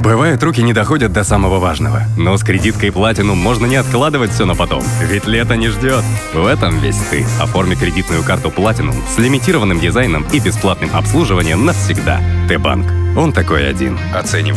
Бывает, руки не доходят до самого важного. Но с кредиткой Platinum можно не откладывать все на потом. Ведь лето не ждет. В этом весь ты. Оформи кредитную карту Platinum с лимитированным дизайном и бесплатным обслуживанием навсегда. Т-банк. Он такой один. Оценивай